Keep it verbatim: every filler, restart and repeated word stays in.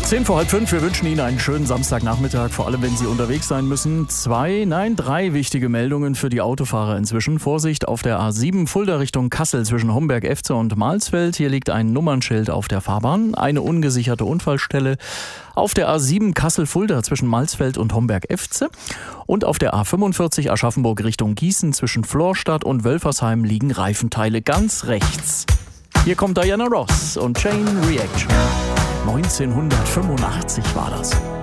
Zehn vor halb fünf, wir wünschen Ihnen einen schönen Samstagnachmittag, vor allem wenn Sie unterwegs sein müssen. Zwei, nein, drei wichtige Meldungen für die Autofahrer inzwischen. Vorsicht auf der A sieben Fulda Richtung Kassel zwischen Homberg-Efze und Mahlsfeld. Hier liegt ein Nummernschild auf der Fahrbahn. Eine ungesicherte Unfallstelle auf der A sieben Kassel-Fulda zwischen Mahlsfeld und Homberg-Efze. Und auf der A fünfundvierzig Aschaffenburg Richtung Gießen zwischen Florstadt und Wölfersheim liegen Reifenteile ganz rechts. Hier kommt Diana Ross und Chain Reaction. neunzehnhundertfünfundachtzig war das.